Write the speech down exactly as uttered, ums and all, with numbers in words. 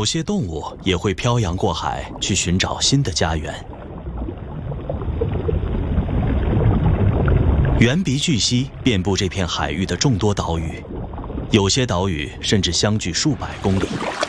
有些动物也会漂洋过海去寻找新的家园。圆鼻巨蜥遍布这片海域的众多岛屿，有些岛屿甚至相距数百公里。